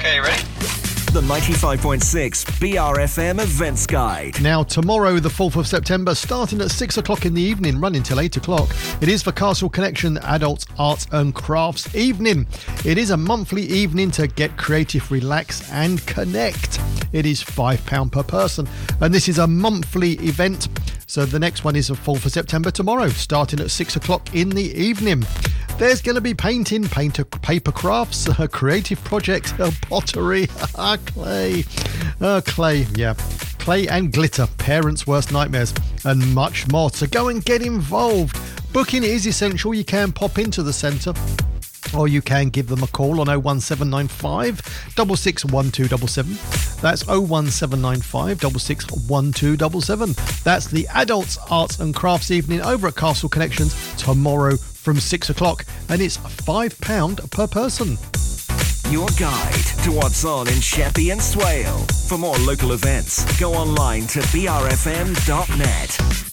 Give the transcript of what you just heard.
Okay, ready? The 95.6 BRFM Events Guide. Now, tomorrow, the 4th of September, starting at 6 o'clock in the evening, running till 8 o'clock. It is for Castle Connection Adults Arts and Crafts Evening. It is a monthly evening to get creative, relax and connect. It is £5 per person, and this is a monthly event. So the next one is the 4th of September tomorrow, starting at 6 o'clock in the evening. There's going to be painting, paper crafts, creative projects, pottery, clay, clay and glitter, parents' worst nightmares, and much more. So go and get involved. Booking is essential. You can pop into the centre, or you can give them a call on 01795 661277. That's 01795 661277. That's the Adults Arts and Crafts Evening over at Castle Connections tomorrow from 6 o'clock, and it's £5 per person. Your guide to what's on in Sheppey and Swale. For more local events, go online to brfm.net.